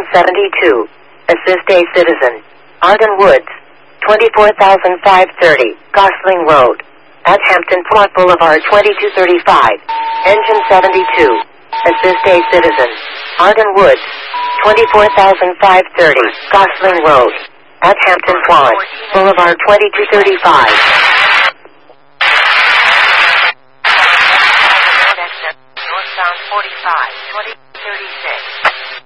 72. Assist a citizen. Arden Woods. 24,530. Gosling Road. At Hampton Park Boulevard 2235. Engine 72. Assist a citizen. Arden Woods. 24,530. Gosling Road. At Hampton Park Boulevard 2235.